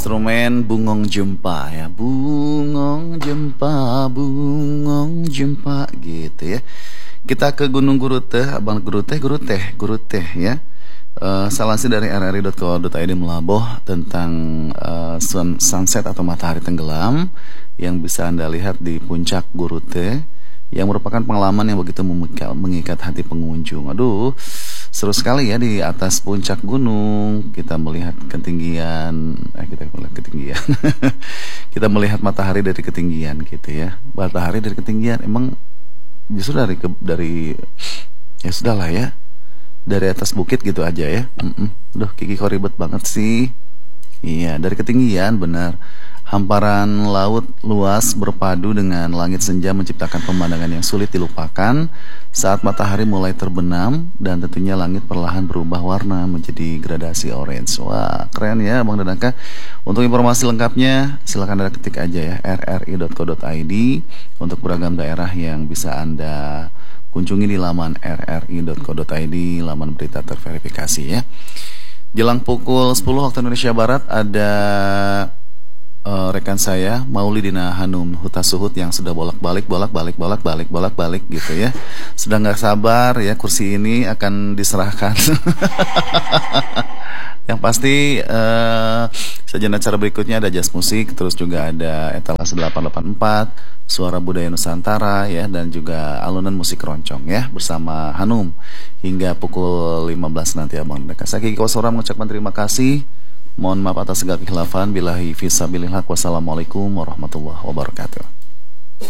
instrumen bungong jempa ya. Bungong jempa gitu ya. Kita ke Gunung Guru Teh, Abang Guru Teh ya. Salasi dari rri.co.id melaboh tentang sunset atau matahari tenggelam yang bisa Anda lihat di puncak Guru Teh, yang merupakan pengalaman yang begitu mengikat hati pengunjung. Aduh, seru sekali ya di atas puncak gunung. Kita melihat ketinggian, kita melihat matahari dari ketinggian gitu ya. Matahari dari ketinggian emang justru dari ya sudahlah ya. Dari atas bukit gitu aja ya. Duh, Kiki kok ribet banget sih. Iya, dari ketinggian benar. Hamparan laut luas berpadu dengan langit senja menciptakan pemandangan yang sulit dilupakan saat matahari mulai terbenam dan tentunya langit perlahan berubah warna menjadi gradasi orange. Wah, keren ya Bang Danaka. Untuk informasi lengkapnya silakan Anda ketik aja ya rri.co.id untuk beragam daerah yang bisa Anda kunjungi di laman rri.co.id, laman berita terverifikasi ya. Jelang pukul 10 waktu Indonesia Barat ada rekan saya Maulidina Hanum Hutasuhut yang sudah bolak-balik gitu ya. Sudah nggak sabar ya, kursi ini akan diserahkan. Yang pasti sajian acara berikutnya ada jazz musik, terus juga ada etalase 884, suara budaya Nusantara ya, dan juga alunan musik roncong ya bersama Hanum hingga pukul 15 nanti Abang Deka. Saya Kiki Kosora mengucapkan terima kasih. Mohon maaf atas segala kekhilafan. Billahi fisabilillah. Wassalamualaikum warahmatullahi wabarakatuh.